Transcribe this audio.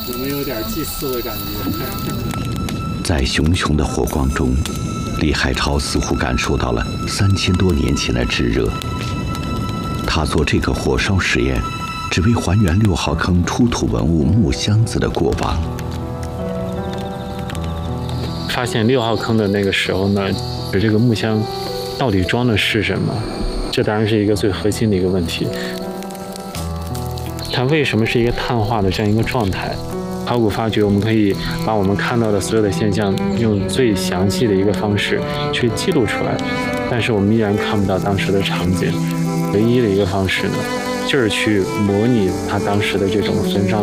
有没有点祭祀的感觉？ 在熊熊的火光中，李海潮似乎感受到了3000多年前的炙热。他做这个火烧实验，只为还原6号坑出土文物木箱子的过往。 发现6号坑的那个时候呢，这个木箱到底装的是什么？这当然是一个最核心的一个问题。它为什么是一个碳化的这样一个状态？考古发掘，我们可以把我们看到的所有的现象用最详细的一个方式去记录出来，但是我们依然看不到当时的场景。唯一的一个方式呢，就是去模拟它当时的这种焚烧